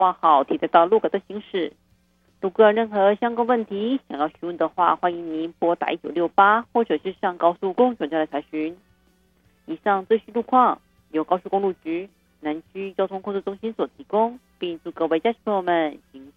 挂号提得到路口的行驶。如果有任何相关问题想要询问的话，欢迎您拨打1968，或者是上高速公路总站来查询。以上最新路况由高速公路局南区交通控制中心所提供，并祝各位驾驶朋友们行